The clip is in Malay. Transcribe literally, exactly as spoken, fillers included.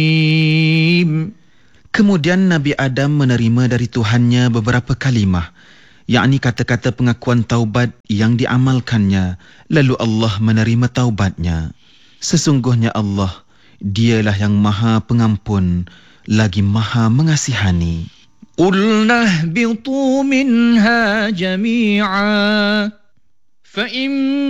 Kemudian Nabi Adam menerima dari Tuhannya beberapa kalimah, yakni kata-kata pengakuan taubat yang diamalkannya, lalu Allah menerima taubatnya. Sesungguhnya Allah, Dialah yang Maha Pengampun, lagi Maha Mengasihani. قُلْنَا اهْبِطُوا مِنْهَا جَمِيعًا فَإِمَّا